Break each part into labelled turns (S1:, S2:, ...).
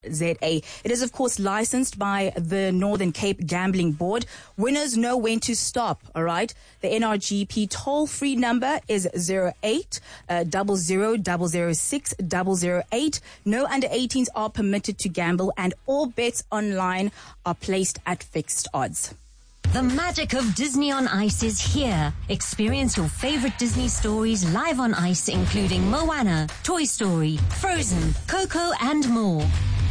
S1: ZA. It is, of course, licensed by the Northern Cape Gambling Board. Winners know when to stop, all right? The NRGP toll-free number is 08 00 006 008. No under 18s are permitted to gamble, and all bets online are placed at fixed odds.
S2: The magic of Disney on Ice is here. Experience your favorite Disney stories live on ice, including Moana, Toy Story, Frozen, Coco, and more.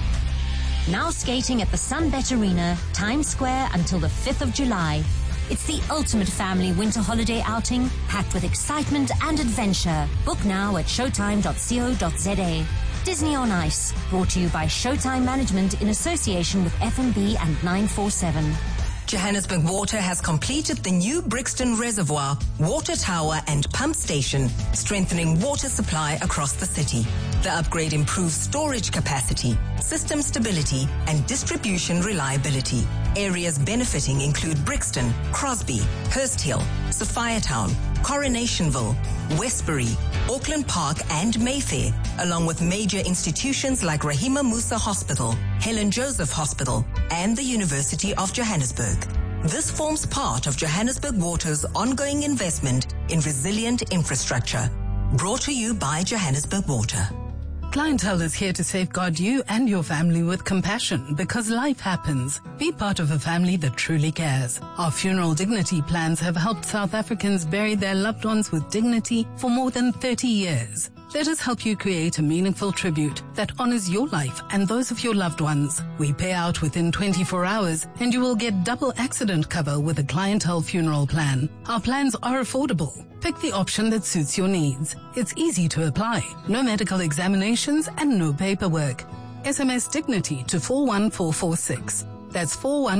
S2: Now skating at the Sunbet Arena, Times Square, until the 5th of July. It's the ultimate family winter holiday outing, packed with excitement and adventure. Book now at showtime.co.za. Disney on Ice, brought to you by Showtime Management in association with FMB and 947.
S3: Johannesburg Water has completed the new Brixton Reservoir, water tower and pump station, strengthening water supply across the city. The upgrade improves storage capacity, system stability and distribution reliability. Areas benefiting include Brixton, Crosby, Hursthill, Sophiatown, Coronationville, Westbury, Auckland Park and Mayfair, along with major institutions like Rahima Musa Hospital, Helen Joseph Hospital and the University of Johannesburg. This forms part of Johannesburg Water's ongoing investment in resilient infrastructure. Brought to you by Johannesburg Water.
S4: Clientele is here to safeguard you and your family with compassion, because life happens. Be part of a family that truly cares. Our funeral dignity plans have helped South Africans bury their loved ones with dignity for more than 30 years. Let us help you create a meaningful tribute that honors your life and those of your loved ones. We pay out within 24 hours and you will get double accident cover with a Clientele funeral plan. Our plans are affordable. Pick the option that suits your needs. It's easy to apply. No medical examinations and no paperwork. SMS Dignity to 41446. That's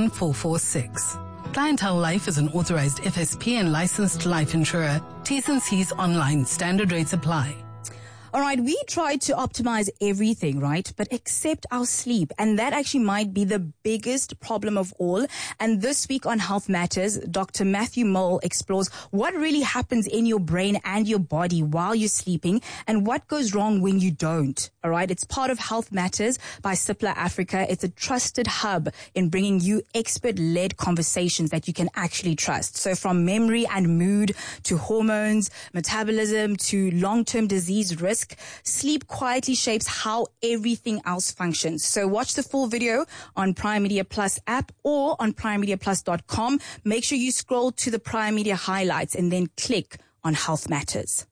S4: 41446. Clientele Life is an authorized FSP and licensed life insurer. T's and C's online. Standard rates apply.
S1: All right, we try to optimize everything, right? But except our sleep. And that actually might be the biggest problem of all. And this week on Health Matters, Dr. Matthew Mole explores what really happens in your brain and your body while you're sleeping and what goes wrong when you don't. All right, it's part of Health Matters by Cipla Africa. It's a trusted hub in bringing you expert-led conversations that you can actually trust. So from memory and mood to hormones, metabolism to long-term disease risk, sleep quietly shapes how everything else functions. So watch the full video on Prime Media Plus app or on primemediaplus.com. Make sure you scroll to the Prime Media highlights and then click on Health Matters.